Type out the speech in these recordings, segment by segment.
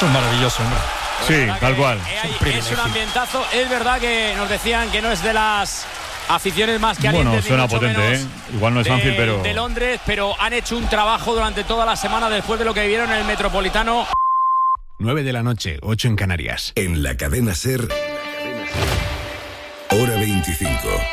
Esto es maravilloso, hombre. Sí, tal cual. Es un ambientazo. Es verdad que nos decían que no es de las aficiones más calientes. Bueno, suena potente, ¿eh? Igual no es Anfield, pero... De Londres, pero han hecho un trabajo durante toda la semana después de lo que vivieron en el Metropolitano. 9 de la noche, 8 en Canarias. En la cadena SER, Hora 25.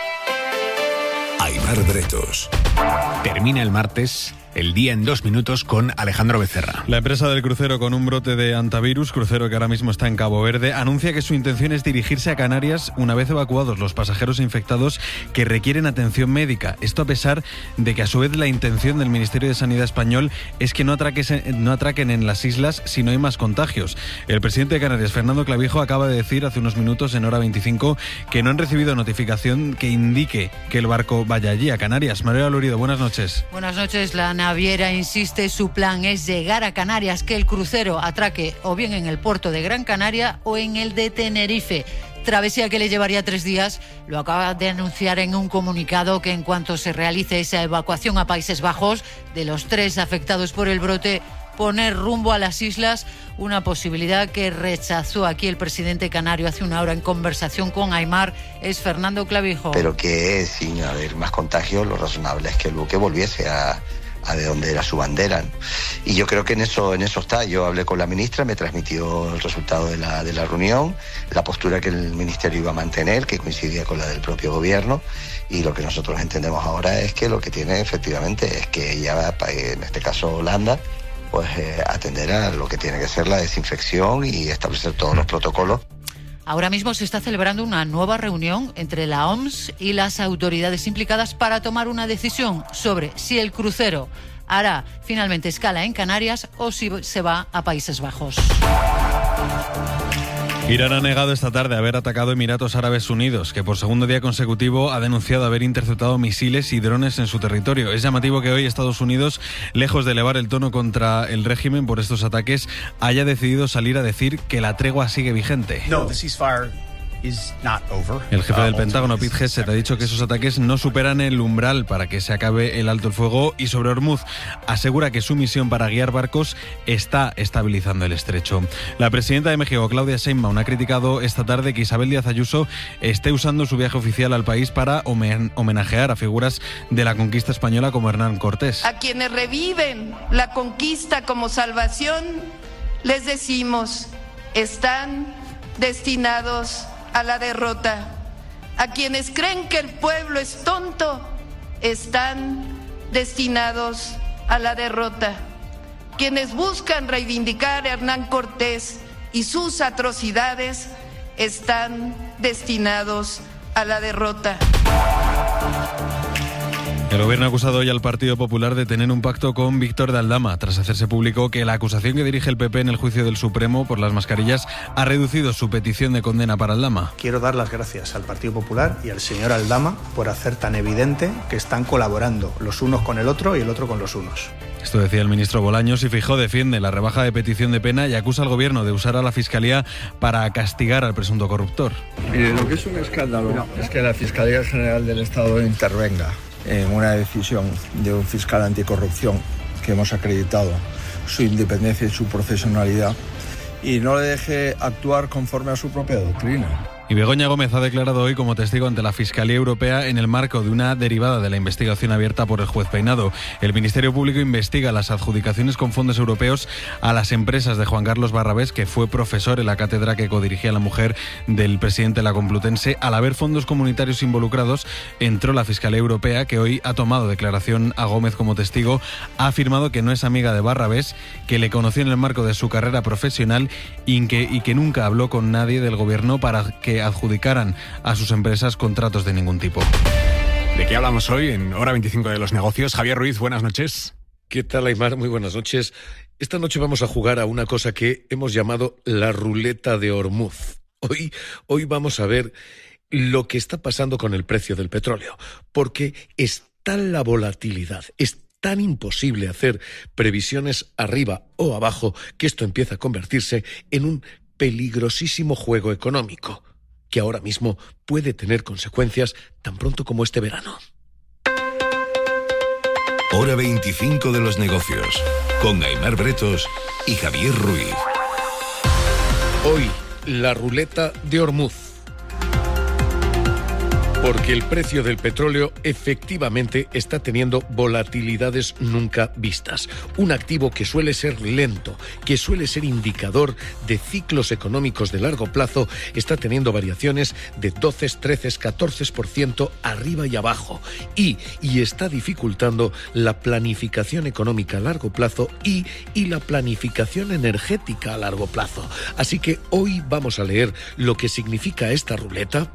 Aimar Bretos. Termina el martes, el día en 2 minutos con Alejandro Becerra. La empresa del crucero con un brote de antivirus, crucero que ahora mismo está en Cabo Verde, anuncia que su intención es dirigirse a Canarias una vez evacuados los pasajeros infectados que requieren atención médica. Esto a pesar de que a su vez la intención del Ministerio de Sanidad español es que no atraquen en las islas si no hay más contagios. El presidente de Canarias, Fernando Clavijo, acaba de decir hace unos minutos en Hora 25 que no han recibido notificación que indique que el barco vaya allí, a Canarias. María Lorido, buenas noches. Buenas noches. La naviera insiste, su plan es llegar a Canarias, que el crucero atraque o bien en el puerto de Gran Canaria o en el de Tenerife. Travesía que le llevaría 3 días. Lo acaba de anunciar en un comunicado que en cuanto se realice esa evacuación a Países Bajos de los 3 afectados por el brote, poner rumbo a las islas, una posibilidad que rechazó aquí el presidente canario hace una hora en conversación con Aimar. Es Fernando Clavijo. Pero que sin haber más contagios, lo razonable es que el buque volviese a de donde era su bandera. Y yo creo que en eso está. Yo hablé con la ministra, me transmitió el resultado de la reunión, la postura que el ministerio iba a mantener, que coincidía con la del propio gobierno, y lo que nosotros entendemos ahora es que lo que tiene efectivamente es que ella, en este caso Holanda, pues atender a lo que tiene que ser la desinfección y establecer todos los protocolos. Ahora mismo se está celebrando una nueva reunión entre la OMS y las autoridades implicadas para tomar una decisión sobre si el crucero hará finalmente escala en Canarias o si se va a Países Bajos. Irán ha negado esta tarde haber atacado Emiratos Árabes Unidos, que por segundo día consecutivo ha denunciado haber interceptado misiles y drones en su territorio. Es llamativo que hoy Estados Unidos, lejos de elevar el tono contra el régimen por estos ataques, haya decidido salir a decir que la tregua sigue vigente. El jefe del Pentágono, Pete Hegseth, ha dicho que esos ataques no superan el umbral para que se acabe el alto el fuego, y sobre Hormuz asegura que su misión para guiar barcos está estabilizando el estrecho. La presidenta de México, Claudia Sheinbaum, ha criticado esta tarde que Isabel Díaz Ayuso esté usando su viaje oficial al país para homenajear a figuras de la conquista española como Hernán Cortés. A quienes reviven la conquista como salvación, les decimos, están destinados a la derrota. A quienes creen que el pueblo es tonto, están destinados a la derrota. Quienes buscan reivindicar a Hernán Cortés y sus atrocidades, están destinados a la derrota. El gobierno ha acusado hoy al Partido Popular de tener un pacto con Víctor de Aldama, tras hacerse público que la acusación que dirige el PP en el juicio del Supremo por las mascarillas ha reducido su petición de condena para Aldama. Quiero dar las gracias al Partido Popular y al señor Aldama por hacer tan evidente que están colaborando los unos con el otro y el otro con los unos. Esto decía el ministro Bolaños, y Feijóo defiende la rebaja de petición de pena y acusa al gobierno de usar a la Fiscalía para castigar al presunto corruptor. Mire, lo que es un escándalo es que la Fiscalía General del Estado intervenga en una decisión de un fiscal anticorrupción que hemos acreditado su independencia y su profesionalidad, y no le deje actuar conforme a su propia doctrina. Y Begoña Gómez ha declarado hoy como testigo ante la Fiscalía Europea en el marco de una derivada de la investigación abierta por el juez Peinado. El Ministerio Público investiga las adjudicaciones con fondos europeos a las empresas de Juan Carlos Barrabés, que fue profesor en la cátedra que codirigía la mujer del presidente de la Complutense. Al haber fondos comunitarios involucrados, entró la Fiscalía Europea, que hoy ha tomado declaración a Gómez como testigo. Ha afirmado que no es amiga de Barrabés, que le conoció en el marco de su carrera profesional y que nunca habló con nadie del gobierno para que adjudicaran a sus empresas contratos de ningún tipo. ¿De qué hablamos hoy en Hora 25 de los negocios? Javier Ruiz, buenas noches. ¿Qué tal, Aimar? Muy buenas noches. Esta noche vamos a jugar a una cosa que hemos llamado la ruleta de Hormuz. Hoy vamos a ver lo que está pasando con el precio del petróleo, porque es tal la volatilidad, es tan imposible hacer previsiones arriba o abajo, que esto empieza a convertirse en un peligrosísimo juego económico, que ahora mismo puede tener consecuencias tan pronto como este verano. Hora 25 de los negocios, con Aimar Bretos y Javier Ruiz. Hoy, la ruleta de Hormuz. Porque el precio del petróleo efectivamente está teniendo volatilidades nunca vistas. Un activo que suele ser lento, que suele ser indicador de ciclos económicos de largo plazo, está teniendo variaciones de 12, 13, 14% arriba y abajo. Y está dificultando la planificación económica a largo plazo y la planificación energética a largo plazo. Así que hoy vamos a leer lo que significa esta ruleta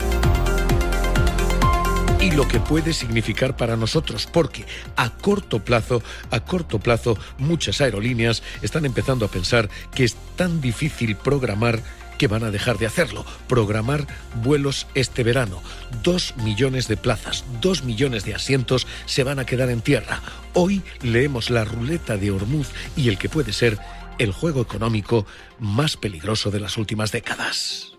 y lo que puede significar para nosotros, porque a corto plazo, muchas aerolíneas están empezando a pensar que es tan difícil programar que van a dejar de hacerlo. Programar vuelos este verano. 2 millones de plazas, 2 millones de asientos se van a quedar en tierra. Hoy leemos la ruleta de Hormuz y el que puede ser el juego económico más peligroso de las últimas décadas.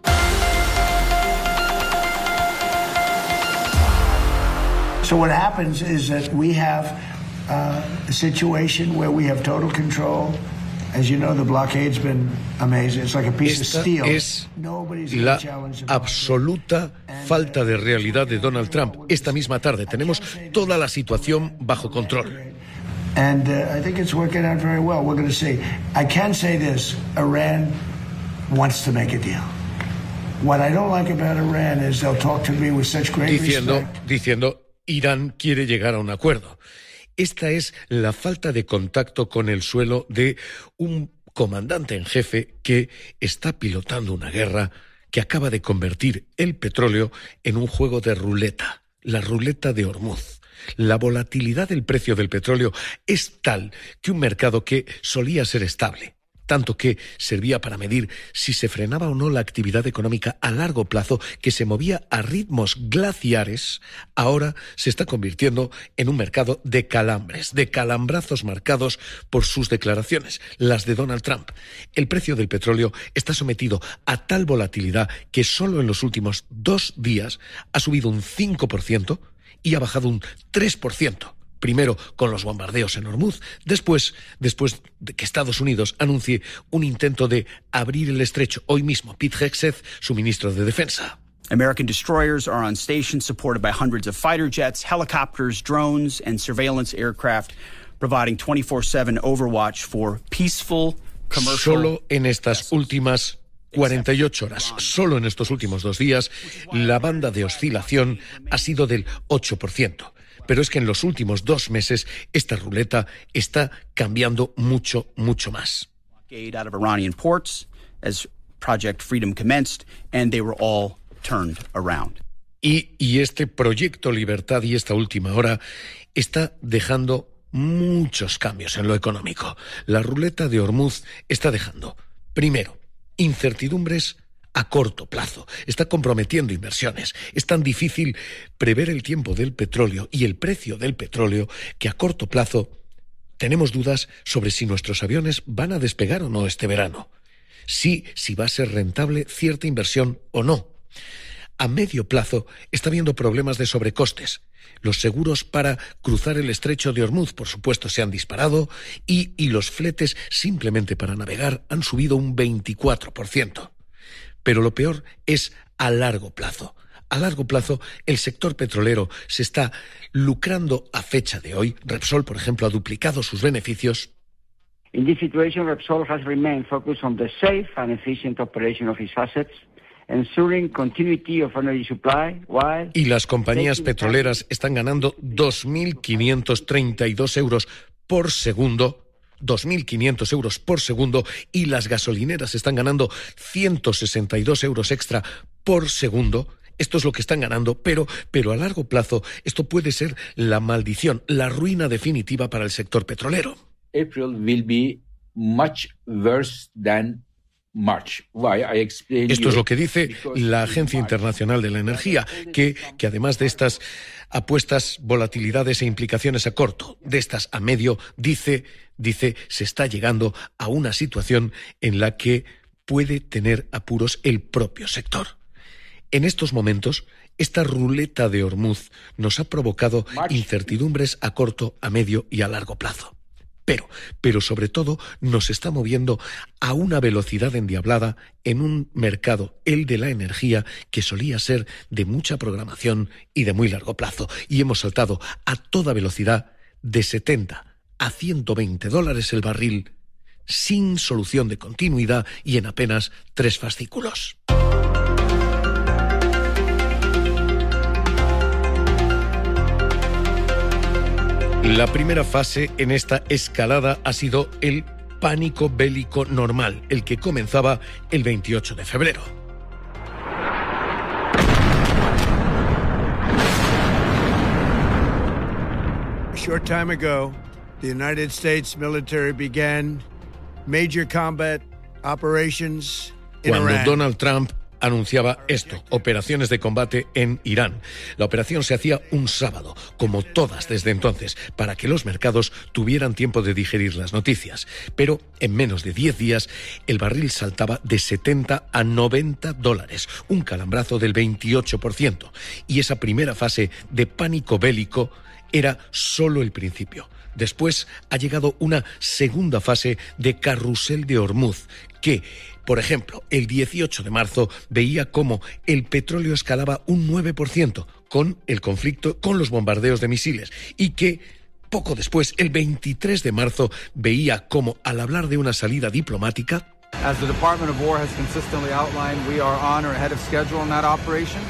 So what happens is that we have a situation where we have total control. As you know, the blockade's been amazing. It's like a piece of steel. Es la absoluta falta de realidad de Donald Trump. Esta misma tarde tenemos toda la situación bajo control. And I think it's working out very well. We're going to see. I can say this: Iran wants to make a deal. What I don't like about Iran is they'll talk to me with such great respect. Diciendo Irán quiere llegar a un acuerdo. Esta es la falta de contacto con el suelo de un comandante en jefe que está pilotando una guerra que acaba de convertir el petróleo en un juego de ruleta, la ruleta de Hormuz. La volatilidad del precio del petróleo es tal que un mercado que solía ser estable, tanto que servía para medir si se frenaba o no la actividad económica a largo plazo, que se movía a ritmos glaciares, ahora se está convirtiendo en un mercado de calambres, de calambrazos marcados por sus declaraciones, las de Donald Trump. El precio del petróleo está sometido a tal volatilidad que solo en los últimos 2 días ha subido un 5% y ha bajado un 3%. Primero con los bombardeos en Hormuz, después de que Estados Unidos anuncie un intento de abrir el estrecho. Hoy mismo, Pete Hegseth, su ministro de Defensa. American destroyers are on station supported by hundreds of fighter jets, helicopters, drones, and surveillance aircraft, providing 24/7 overwatch for peaceful commercial. Solo en estas últimas 48 horas, solo en estos últimos 2 días, la banda de oscilación ha sido del 8%. Pero es que en los últimos 2 meses esta ruleta está cambiando mucho, mucho más. Y este proyecto Libertad y esta última hora está dejando muchos cambios en lo económico. La ruleta de Hormuz está dejando, primero, incertidumbres a corto plazo, está comprometiendo inversiones. Es tan difícil prever el tiempo del petróleo y el precio del petróleo que a corto plazo tenemos dudas sobre si nuestros aviones van a despegar o no este verano. Si va a ser rentable cierta inversión o no. A medio plazo está habiendo problemas de sobrecostes. Los seguros para cruzar el estrecho de Hormuz, por supuesto, se han disparado y los fletes simplemente para navegar han subido un 24%. Pero lo peor es a largo plazo. A largo plazo, el sector petrolero se está lucrando a fecha de hoy. Repsol, por ejemplo, ha duplicado sus beneficios. In this situation, Repsol has remained focused on the safe and efficient operation of its assets, ensuring continuity of energy supply, while... Y las compañías petroleras están ganando 2.532 euros por segundo. 2.500 euros por segundo y las gasolineras están ganando 162 euros extra por segundo. Esto es lo que están ganando, pero a largo plazo esto puede ser la maldición, la ruina definitiva para el sector petrolero. April will be much worse than March. Esto es lo que dice la Agencia Internacional de la Energía, que además de estas apuestas volatilidades e implicaciones a corto, de estas a medio, dice se está llegando a una situación en la que puede tener apuros el propio sector. En estos momentos, esta ruleta de Hormuz nos ha provocado incertidumbres a corto, a medio y a largo plazo. Pero sobre todo nos está moviendo a una velocidad endiablada en un mercado, el de la energía, que solía ser de mucha programación y de muy largo plazo. Y hemos saltado a toda velocidad de 70 a $120 el barril, sin solución de continuidad y en apenas 3 fascículos. La primera fase en esta escalada ha sido el pánico bélico normal, el que comenzaba el 28 de febrero. A short time ago, the United States military began major combat operations in Cuando Iran. Donald Trump anunciaba esto, operaciones de combate en Irán. La operación se hacía un sábado, como todas desde entonces, para que los mercados tuvieran tiempo de digerir las noticias. Pero en menos de 10 días, el barril saltaba de 70 a $90, un calambrazo del 28%. Y esa primera fase de pánico bélico era solo el principio. Después ha llegado una segunda fase de carrusel de Hormuz, que, por ejemplo, el 18 de marzo veía cómo el petróleo escalaba un 9% con el conflicto, con los bombardeos de misiles, y que poco después, el 23 de marzo, veía cómo, al hablar de una salida diplomática, As the Department of War has consistently outlined, we are on or ahead of schedule in that operation.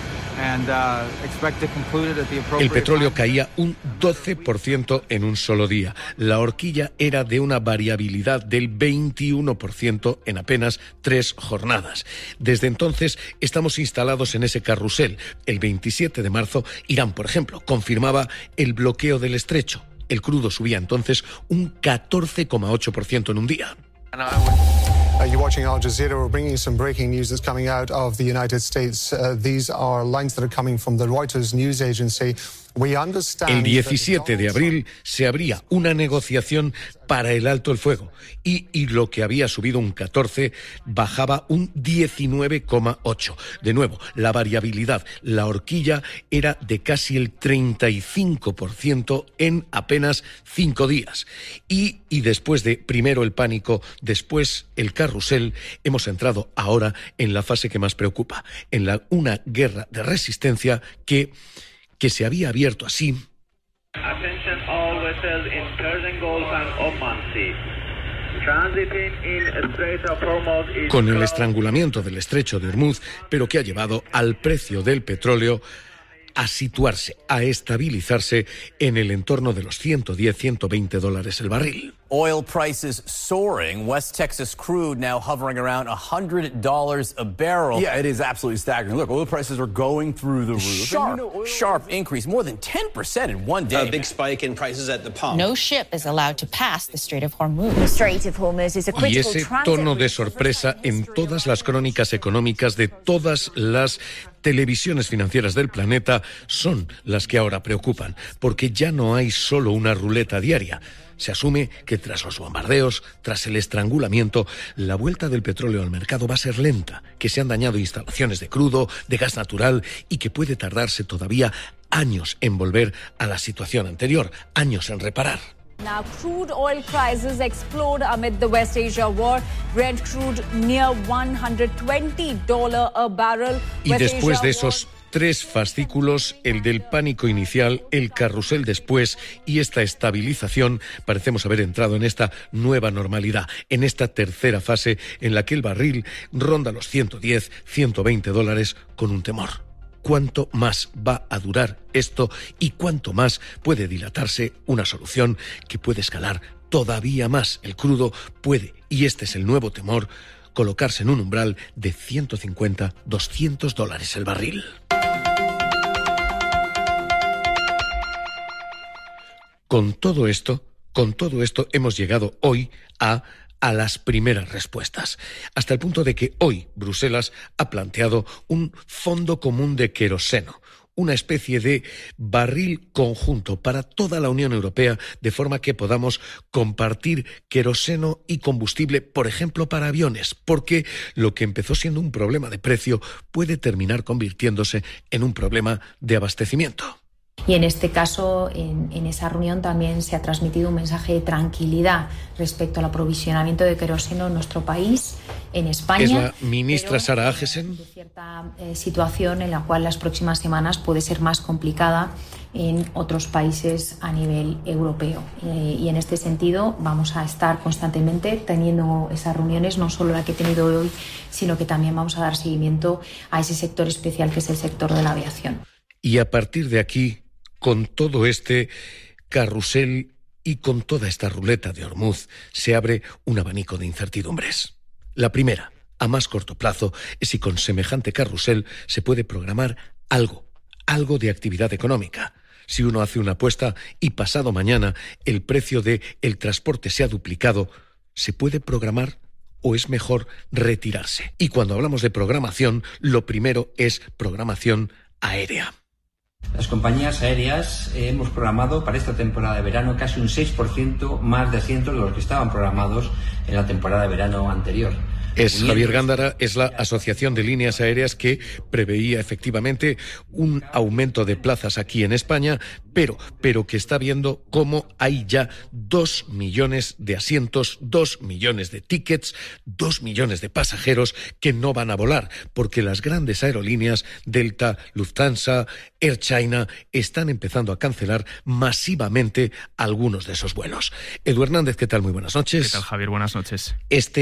El petróleo caía un 12% en un solo día. La horquilla era de una variabilidad del 21% en apenas 3 jornadas. Desde entonces estamos instalados en ese carrusel. El 27 de marzo, Irán, por ejemplo, confirmaba el bloqueo del estrecho. El crudo subía entonces un 14,8% en un día. You're watching Al Jazeera. We're bringing you some breaking news that's coming out of the United States. These are lines that are coming from the Reuters news agency. El 17 de abril se abría una negociación para el alto el fuego y lo que había subido un 14 bajaba un 19,8. De nuevo, la variabilidad, la horquilla era de casi el 35% en apenas 5 días. Y después de primero el pánico, después el carrusel, hemos entrado ahora en la fase que más preocupa, en una guerra de resistencia que se había abierto así. Attention all vessels in Persian Gulf and Oman Sea. Transiting in Strait of Hormuz is con el estrangulamiento del estrecho de Hormuz, pero que ha llevado al precio del petróleo a situarse, a estabilizarse en el entorno de los $110-120 el barril. Oil prices soaring. West Texas crude now hovering around $100 a barrel. Yeah, it is absolutely staggering. Look, oil prices are going through the roof. Sharp increase, more than 10% in one day. A big spike in prices at the pump. No ship is allowed to pass the Strait of Hormuz. The Strait of Hormuz is a critical y ese tono de sorpresa en todas las crónicas económicas de todas las televisiones financieras del planeta son las que ahora preocupan, porque ya no hay solo una ruleta diaria. Se asume que tras los bombardeos, tras el estrangulamiento, la vuelta del petróleo al mercado va a ser lenta, que se han dañado instalaciones de crudo, de gas natural y que puede tardarse todavía años en volver a la situación anterior, años en reparar. Now, crude oil prices explode amid the West Asia war. Brent crude near $120 a barrel. Y después de esos 3 fascículos, el del pánico inicial, el carrusel después y esta estabilización, parecemos haber entrado en esta nueva normalidad, en esta tercera fase en la que el barril ronda los $110-120 con un temor. ¿Cuánto más va a durar esto y cuánto más puede dilatarse una solución que puede escalar todavía más? El crudo puede, y este es el nuevo temor, colocarse en un umbral de $150-200 el barril. Con todo esto hemos llegado hoy a las primeras respuestas, hasta el punto de que hoy Bruselas ha planteado un fondo común de queroseno, una especie de barril conjunto para toda la Unión Europea, de forma que podamos compartir queroseno y combustible, por ejemplo, para aviones, porque lo que empezó siendo un problema de precio puede terminar convirtiéndose en un problema de abastecimiento. Y en este caso, en esa reunión también se ha transmitido un mensaje de tranquilidad respecto al aprovisionamiento de queroseno en nuestro país, en España. Es la ministra Sara Agesen. De cierta situación en la cual las próximas semanas puede ser más complicada en otros países a nivel europeo. Y en este sentido vamos a estar constantemente teniendo esas reuniones, no solo la que he tenido hoy, sino que también vamos a dar seguimiento a ese sector especial que es el sector de la aviación. Y a partir de aquí, con todo este carrusel y con toda esta ruleta de Hormuz, se abre un abanico de incertidumbres. La primera, a más corto plazo, es si con semejante carrusel se puede programar algo de actividad económica. Si uno hace una apuesta y pasado mañana el precio del transporte se ha duplicado, ¿se puede programar o es mejor retirarse? Y cuando hablamos de programación, lo primero es programación aérea. Las compañías aéreas hemos programado para esta temporada de verano casi un 6% más de asientos de los que estaban programados en la temporada de verano anterior. Es Javier Gándara, es la Asociación de Líneas Aéreas que preveía efectivamente un aumento de plazas aquí en España, pero que está viendo cómo hay ya 2 millones de asientos, 2 millones de tickets, 2 millones de pasajeros que no van a volar, porque las grandes aerolíneas, Delta, Lufthansa, Air China, están empezando a cancelar masivamente algunos de esos vuelos. Edu Hernández, ¿qué tal? Muy buenas noches. ¿Qué tal, Javier? Buenas noches.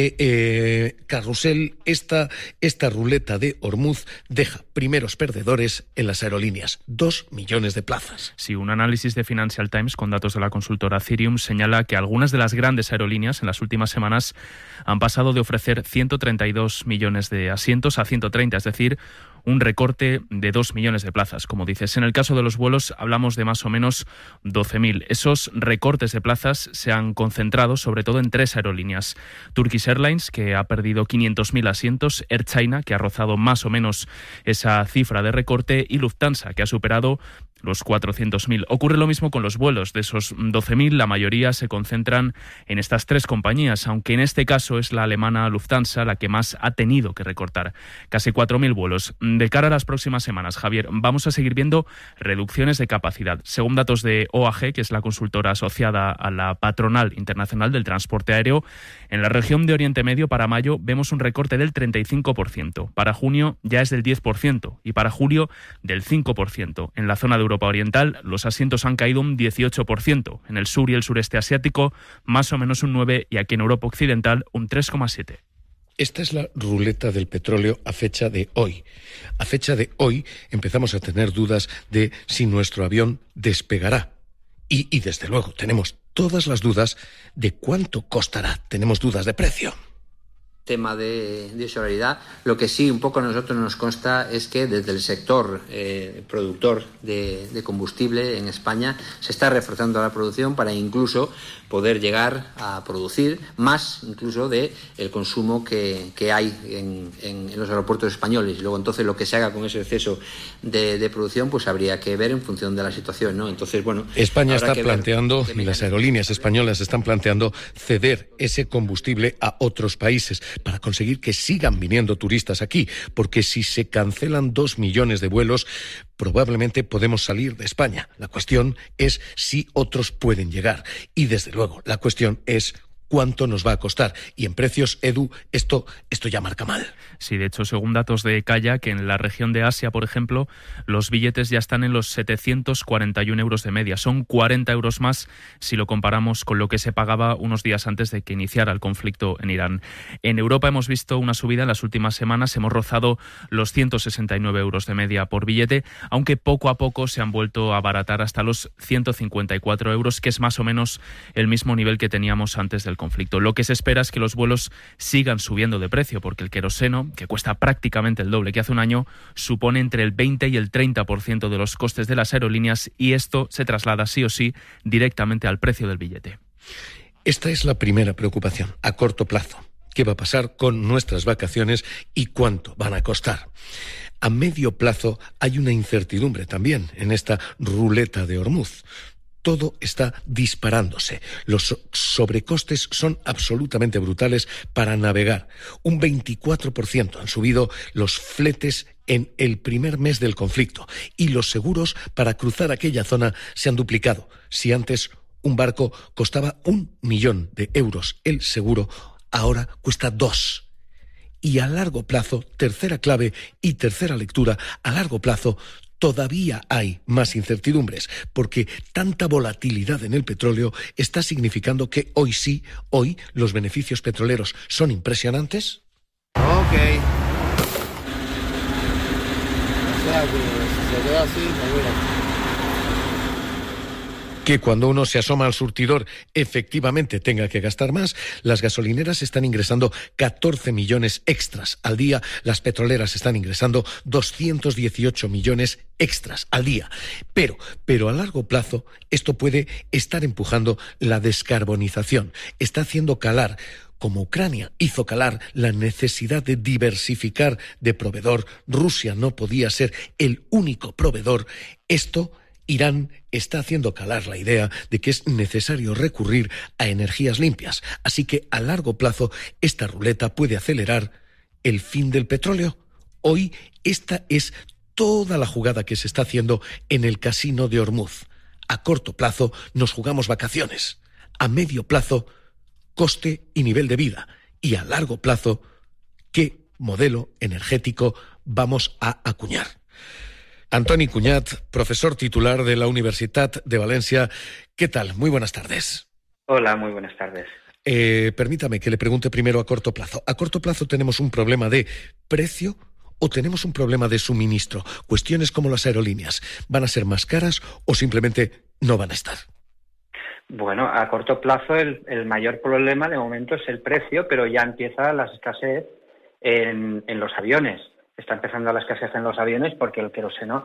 Carrusel, esta ruleta de Hormuz deja primeros perdedores en las aerolíneas, 2 millones de plazas. Sí, un análisis de Financial Times con datos de la consultora Cirium señala que algunas de las grandes aerolíneas en las últimas semanas han pasado de ofrecer 132 millones de asientos a 130, es decir, un recorte de 2 millones de plazas. Como dices, en el caso de los vuelos hablamos de más o menos 12.000. Esos recortes de plazas se han concentrado sobre todo en 3 aerolíneas. Turkish Airlines, que ha perdido 500.000 asientos, Air China, que ha rozado más o menos esa cifra de recorte, y Lufthansa, que ha superado los 400.000. Ocurre lo mismo con los vuelos. De esos 12.000, la mayoría se concentran en estas 3 compañías, aunque en este caso es la alemana Lufthansa la que más ha tenido que recortar. Casi 4.000 vuelos. De cara a las próximas semanas, Javier, vamos a seguir viendo reducciones de capacidad. Según datos de OAG, que es la consultora asociada a la Patronal Internacional del Transporte Aéreo, en la región de Oriente Medio para mayo vemos un recorte del 35%. Para junio ya es del 10% y para julio del 5%. En la zona de Europa Oriental, los asientos han caído un 18%. En el sur y el sureste asiático, más o menos un 9%, y aquí en Europa Occidental, un 3,7%. Esta es la ruleta del petróleo a fecha de hoy. A fecha de hoy empezamos a tener dudas de si nuestro avión despegará. Y desde luego tenemos todas las dudas de cuánto costará. Tenemos dudas de precio. Tema de solidaridad. Lo que sí un poco a nosotros nos consta es que desde el sector productor de combustible en España se está reforzando la producción para incluso poder llegar a producir más incluso de el consumo que hay en los aeropuertos españoles. Y luego entonces lo que se haga con ese exceso de producción pues habría que ver en función de la situación, ¿no? Entonces, bueno, España está planteando, y las aerolíneas españolas están planteando ceder ese combustible a otros países para conseguir que sigan viniendo turistas aquí, porque si se cancelan 2 millones de vuelos, probablemente podemos salir de España. La cuestión es si otros pueden llegar. Y desde luego, la cuestión es cuánto nos va a costar. Y en precios, Edu, esto ya marca mal. Sí, de hecho, según datos de Kayak, en la región de Asia, por ejemplo, los billetes ya están en los 741 euros de media. Son 40 euros más si lo comparamos con lo que se pagaba unos días antes de que iniciara el conflicto en Irán. En Europa hemos visto una subida en las últimas semanas. Hemos rozado los 169 euros de media por billete, aunque poco a poco se han vuelto a abaratar hasta los 154 euros, que es más o menos el mismo nivel que teníamos antes del conflicto. Lo que se espera es que los vuelos sigan subiendo de precio, porque el queroseno, que cuesta prácticamente el doble que hace un año, supone entre el 20 y el 30% de los costes de las aerolíneas, y esto se traslada sí o sí directamente al precio del billete. Esta es la primera preocupación a corto plazo. ¿Qué va a pasar con nuestras vacaciones y cuánto van a costar? A medio plazo hay una incertidumbre también en esta ruleta de Hormuz. Todo está disparándose. Los sobrecostes son absolutamente brutales para navegar. Un 24% han subido los fletes en el primer mes del conflicto y los seguros para cruzar aquella zona se han duplicado. Si antes un barco costaba 1 millón de euros el seguro, ahora cuesta 2. Y a largo plazo, tercera clave y tercera lectura, a largo plazo todavía hay más incertidumbres, porque tanta volatilidad en el petróleo está significando que hoy los beneficios petroleros son impresionantes. Ok. O sea que si se queda así, me voy a... Que cuando uno se asoma al surtidor efectivamente tenga que gastar más. Las gasolineras están ingresando 14 millones extras al día, las petroleras están ingresando 218 millones extras al día. Pero a largo plazo esto puede estar empujando la descarbonización, está haciendo calar, como Ucrania hizo calar la necesidad de diversificar de proveedor. Rusia no podía ser el único proveedor. Irán está haciendo calar la idea de que es necesario recurrir a energías limpias. Así que a largo plazo esta ruleta puede acelerar el fin del petróleo. Hoy esta es toda la jugada que se está haciendo en el casino de Ormuz. A corto plazo nos jugamos vacaciones. A medio plazo, coste y nivel de vida. Y a largo plazo, ¿qué modelo energético vamos a acuñar? Antoni Cuñat, profesor titular de la Universitat de Valencia. ¿Qué tal? Muy buenas tardes. Hola, muy buenas tardes. Permítame que le pregunte primero a corto plazo. ¿A corto plazo tenemos un problema de precio o tenemos un problema de suministro? Cuestiones como las aerolíneas, ¿van a ser más caras o simplemente no van a estar? Bueno, a corto plazo el mayor problema de momento es el precio, pero ya empieza la escasez en los aviones. Está empezando la escasez en los aviones porque el queroseno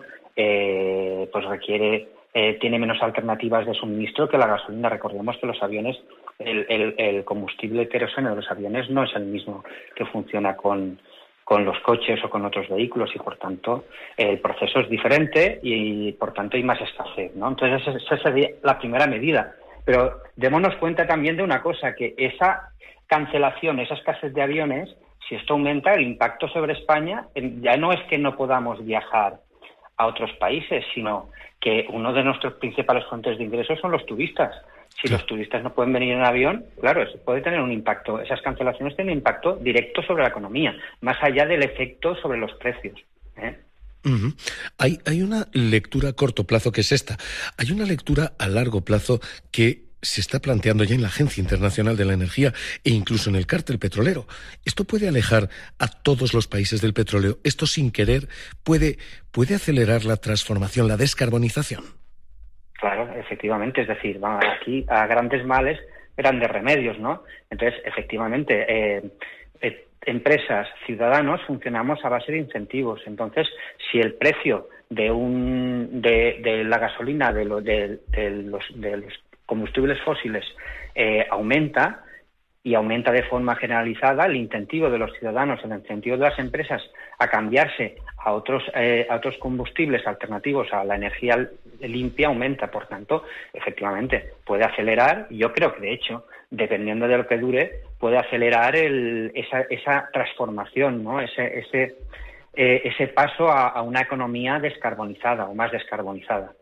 tiene menos alternativas de suministro que la gasolina. Recordemos que los aviones, el combustible queroseno de los aviones no es el mismo que funciona con los coches o con otros vehículos y por tanto el proceso es diferente y por tanto hay más escasez, ¿no? Entonces esa sería la primera medida. Pero démonos cuenta también de una cosa, que esa cancelación, esa escasez de aviones, si esto aumenta, el impacto sobre España ya no es que no podamos viajar a otros países, sino que uno de nuestros principales fuentes de ingresos son los turistas. Si los turistas no pueden venir en avión, claro, eso puede tener un impacto. Esas cancelaciones tienen un impacto directo sobre la economía, más allá del efecto sobre los precios, ¿eh? Uh-huh. Hay una lectura a corto plazo que es esta. Hay una lectura a largo plazo que se está planteando ya en la Agencia Internacional de la Energía e incluso en el cártel petrolero. Esto puede alejar a todos los países del petróleo. Esto sin querer puede acelerar la transformación, la descarbonización. Claro, efectivamente. Es decir, aquí a grandes males, grandes remedios, ¿no? Entonces, efectivamente, empresas, ciudadanos, funcionamos a base de incentivos. Entonces, si el precio de la gasolina, de los combustibles fósiles aumenta y aumenta de forma generalizada, el incentivo de los ciudadanos, el incentivo de las empresas a cambiarse a otros combustibles alternativos a la energía limpia aumenta. Por tanto, efectivamente, puede acelerar, y yo creo que de hecho, dependiendo de lo que dure, puede acelerar esa transformación, ¿no? Ese paso a una economía descarbonizada o más descarbonizada.